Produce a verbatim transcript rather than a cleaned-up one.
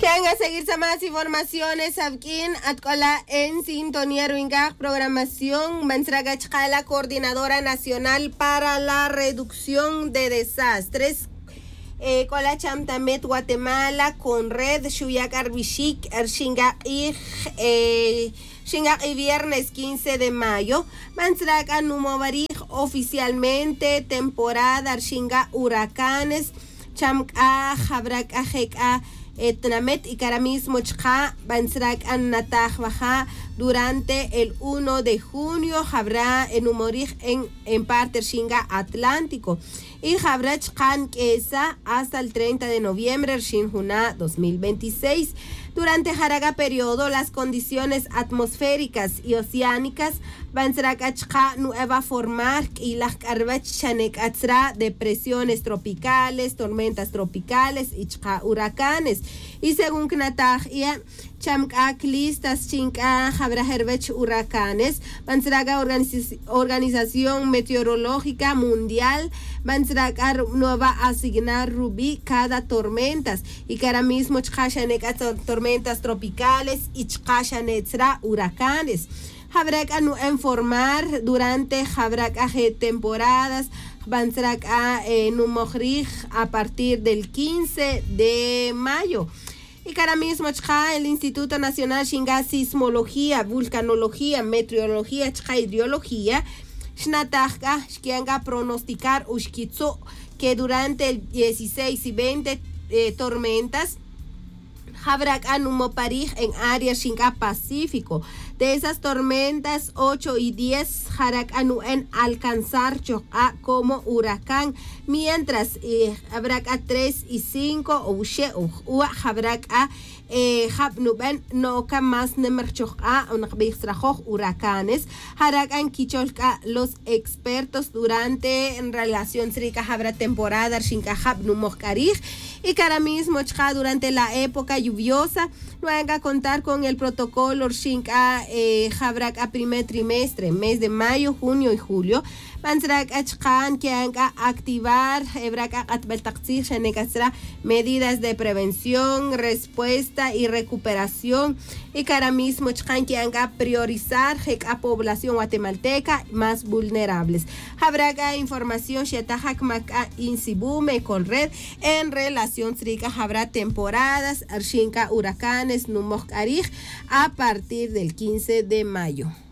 Quedan a seguir más informaciones aquí en sintonía Ruingag, programación Mansragachka, la Coordinadora Nacional para la Reducción de Desastres. Eh, Colacham Tamet Guatemala con Red Shuyak Arbishik Ershinga y eh, Shinga y viernes quince de mayo. Mansraga Numovarij oficialmente temporada Ershinga huracanes Chamka Jabrak Ajeka Etnamet y Karamis Mochka Bansrak an Nataj Baja durante el primero de junio habrá en Humorij en, en parte Shinga Atlántico y habrá Chkan Kesa hasta el treinta de noviembre Shinjuna dos mil veintiséis. Durante Jaraga periodo, las condiciones atmosféricas y oceánicas van a nueva formar y las depresiones tropicales, tormentas tropicales y huracanes. Y según Knatajia, Chamkak listas chinka habrá herbech huracanes, Bansraga Organización Meteorológica Mundial, Bansraga nueva asignar Rubí cada tormentas y que ahora mismo chkashanek tormentas tropicales y chkashanetzra huracanes. Habrak a informar durante Habrak a temporadas, Bansrak a Numogrij a partir del quince de mayo. Y que ahora mismo el Instituto Nacional Shinga Sismología, Vulcanología, Meteorología, Hidrología, Shnataka, Shkianga pronosticar Ushkitsu que durante el dieciséis y veinte eh, tormentas Habrak Anumo Parij en área Shinga Pacífico. De esas tormentas, ocho y diez Harak Anu en alcanzar Cho'a como huracán, mientras eh, Habrak a tres y cinco Ushe Ua Habrak a Habnuben no más Nemer Cho'a Unakbixtrajoj huracanes. Harak an Kicholka los expertos durante en relación Srika Habra temporada Shinka Habnu Mojkarij y que ahora mismo durante la época lluviosa no van a contar con el protocolo Shinka eh, Habrak a primer trimestre, mes de mayo, junio y julio. Bansrak Achkan que van a activar medidas de prevención, respuesta y recuperación y que ahora mismo que van a priorizar a población guatemalteca más vulnerables. Habrá información Insibume con red en relación Srika habrá temporadas Arshinka huracanes Numok Arij a partir del quince de mayo.